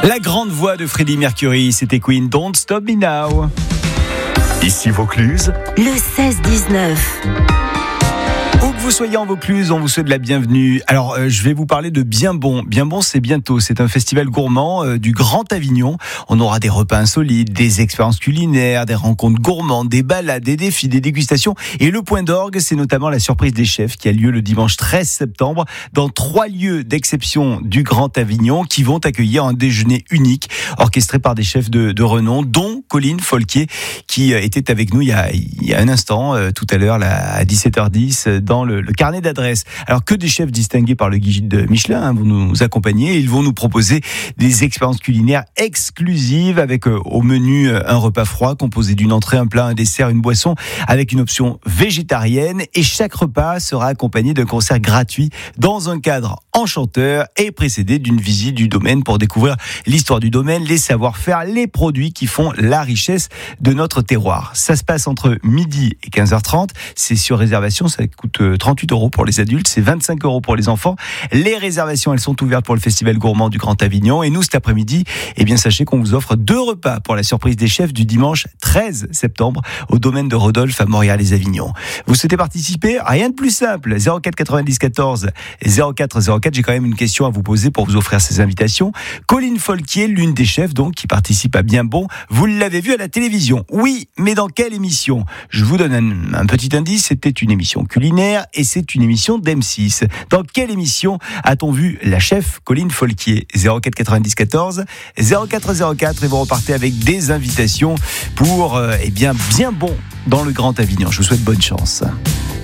La grande voix de Freddie Mercury, c'était Queen, Don't Stop Me Now. Ici Vaucluse, le 16-19. Où que vous soyez en Vaucluse, on vous souhaite la bienvenue. Alors, je vais vous parler de Bien Bon. Bien Bon, c'est bientôt. C'est un festival gourmand du Grand Avignon. On aura des repas insolites, des expériences culinaires, des rencontres gourmandes, des balades, des défis, des dégustations. Et le point d'orgue, c'est notamment la surprise des chefs qui a lieu le dimanche 13 septembre dans 3 lieux d'exception du Grand Avignon qui vont accueillir un déjeuner unique orchestré par des chefs de renom, dont Colline Folquier qui était avec nous il y a un instant, tout à l'heure là, à 17h10 dans le carnet d'adresses. Alors que des chefs distingués par le guide Michelin vont nous accompagner. Ils vont nous proposer des expériences culinaires exclusives avec au menu un repas froid composé d'une entrée, un plat, un dessert, une boisson avec une option végétarienne. Et chaque repas sera accompagné d'un concert gratuit dans un cadre enchanteur et précédé d'une visite du domaine pour découvrir l'histoire du domaine, les savoir-faire, les produits qui font la richesse de notre terroir. Ça se passe entre midi et 15h30. C'est sur réservation, ça coûte 38 € pour les adultes, c'est 25 € pour les enfants. Les réservations, elles sont ouvertes pour le Festival Gourmand du Grand Avignon. Et nous, cet après-midi, eh bien, sachez qu'on vous offre 2 repas pour la surprise des chefs du dimanche 13 septembre au domaine de Rodolphe à Montréal-les-Avignon. Vous souhaitez participer? Rien de plus simple. 04 90 14 04 04. J'ai quand même une question à vous poser pour vous offrir ces invitations. Colline Folquier, l'une des chefs donc qui participe à Bien Bon, vous l'avez vue à la télévision. Oui, mais dans quelle émission? Je vous donne un petit indice. C'était une émission culinaire et c'est une émission d'M6. Dans quelle émission a-t-on vu la chef Colline Folquier? 04 90 14 04 04 et vous repartez avec des invitations pour Bien Bon dans le Grand Avignon. Je vous souhaite bonne chance.